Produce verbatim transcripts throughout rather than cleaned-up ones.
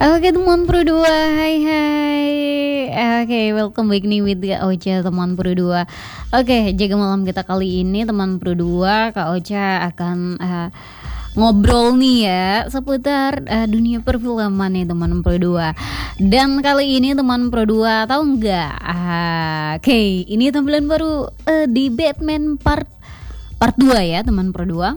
Oke teman Pro dua, hai hai. Oke, welcome back nih with Kak Ocha teman Pro dua. Oke, jaga malam kita kali ini teman Pro dua, Kak Ocha akan uh, ngobrol nih ya seputar uh, dunia perfilman nih teman Pro dua. Dan kali ini teman Pro dua tahu nggak? Uh, Oke, okay, ini tampilan baru uh, di Batman part part dua ya teman Pro dua.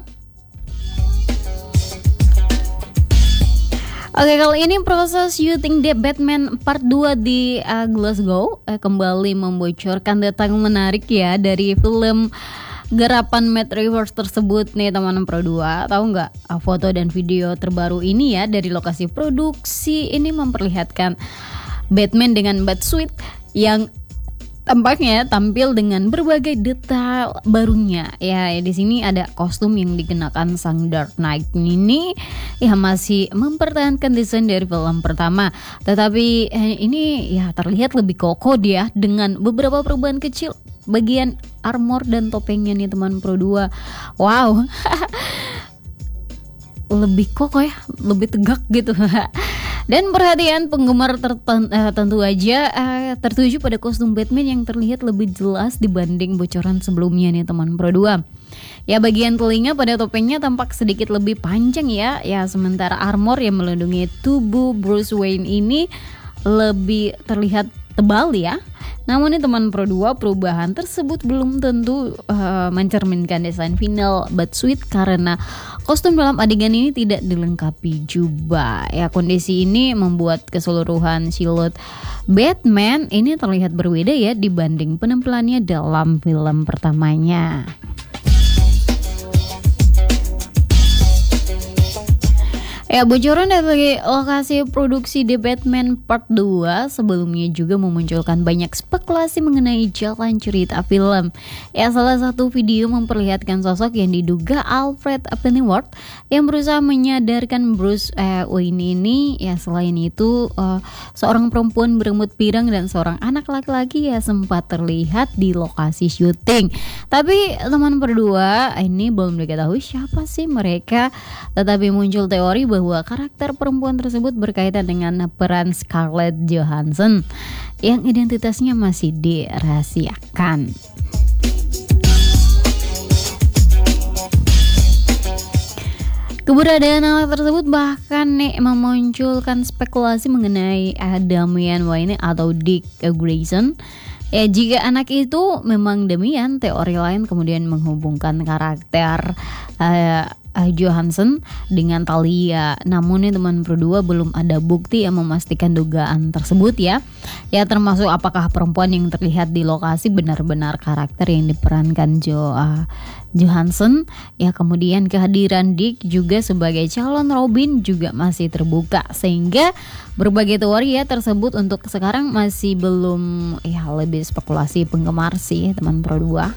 Oke, kali ini proses syuting The Batman Part dua di uh, Glasgow uh, kembali membocorkan data menarik ya dari film garapan Matt Reeves tersebut nih teman Pro dua. Tahu nggak, uh, foto dan video terbaru ini ya dari lokasi produksi ini memperlihatkan Batman dengan Batsuit yang tampaknya tampil dengan berbagai detail barunya. Ya, di sini ada kostum yang dikenakan sang Dark Knight ini ya masih mempertahankan desain dari film pertama. Tetapi eh, ini ya terlihat lebih kokoh dia dengan beberapa perubahan kecil bagian armor dan topengnya nih teman Pro dua. Wow. Lebih kokoh ya, lebih tegak gitu. Dan perhatian penggemar terten, uh, tentu aja uh, tertuju pada kostum Batman yang terlihat lebih jelas dibanding bocoran sebelumnya nih teman Pro dua. Ya, bagian telinga pada topengnya tampak sedikit lebih panjang ya. Ya, sementara armor yang melindungi tubuh Bruce Wayne ini lebih terlihat tebal ya. Namun nih teman Pro dua, perubahan tersebut belum tentu uh, mencerminkan desain final Batsuit karena kostum dalam adegan ini tidak dilengkapi jubah. Ya, kondisi ini membuat keseluruhan siluet Batman ini terlihat berbeda ya dibanding penampilannya dalam film pertamanya. Ya, bocoran dari lokasi produksi The Batman Part dua sebelumnya juga memunculkan banyak spekulasi mengenai jalan cerita film. Ya, salah satu video memperlihatkan sosok yang diduga Alfred Pennyworth yang berusaha menyadarkan Bruce eh, Wayne ini. Ya, selain itu uh, seorang perempuan berambut pirang dan seorang anak laki-laki ya sempat terlihat di lokasi syuting. Tapi teman berdua ini belum diketahui siapa sih mereka. Tetapi muncul teori bahwa bahwa karakter perempuan tersebut berkaitan dengan peran Scarlett Johansson yang identitasnya masih dirahasiakan. Keberadaan anak tersebut bahkan nih memunculkan spekulasi mengenai Damian Wayne atau Dick Grayson. Ya, jika anak itu memang Damian, teori lain kemudian menghubungkan karakter uh, Uh, Johansson dengan Talia. Namun nih teman Pro dua belum ada bukti yang memastikan dugaan tersebut ya. Ya, termasuk apakah perempuan yang terlihat di lokasi benar-benar karakter yang diperankan Jo uh, Johansson. Ya, kemudian kehadiran Dick juga sebagai calon Robin juga masih terbuka sehingga berbagai teori ya tersebut untuk sekarang masih belum ya lebih spekulasi penggemar sih teman Pro dua.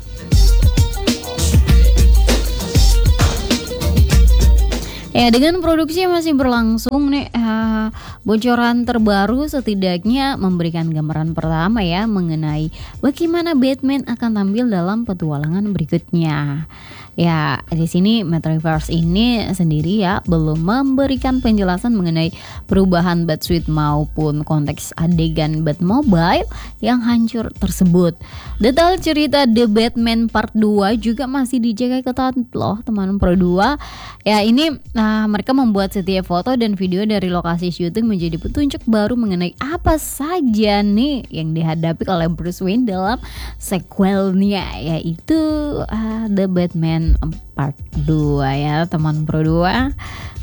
Ya, dengan produksi yang masih berlangsung nih, uh, bocoran terbaru setidaknya memberikan gambaran pertama ya mengenai bagaimana Batman akan tampil dalam petualangan berikutnya. Ya, di sini Matt Reeves ini sendiri ya belum memberikan penjelasan mengenai perubahan Batsuit maupun konteks adegan Batmobile yang hancur tersebut. Detail cerita The Batman Part dua juga masih dijaga ketat loh teman Pro dua. Ya, ini nah, mereka membuat setiap foto dan video dari lokasi syuting menjadi petunjuk baru mengenai apa saja nih yang dihadapi oleh Bruce Wayne dalam sequelnya, yaitu uh, The Batman Part dua ya teman Pro dua.